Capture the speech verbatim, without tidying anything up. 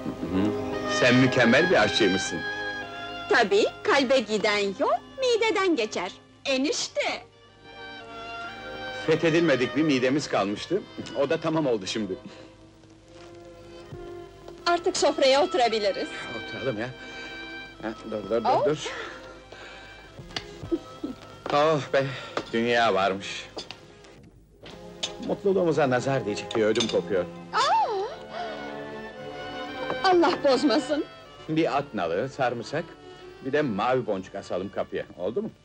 Sen mükemmel bir aşçıymışsın. Tabii, kalbe giden yol, mideden geçer. Enişte! Fethedilmedik bir midemiz kalmıştı. O da tamam oldu şimdi. Artık sofraya oturabiliriz. Oturalım ya. Ha, dur, dur, dur, Oh. dur. Oh be, dünya varmış. Mutluluğumuza nazar diyecek bir ödüm kopuyor. Allah bozmasın! Bir at nalı, sarımsak, bir de mavi boncuk asalım kapıya, oldu mu?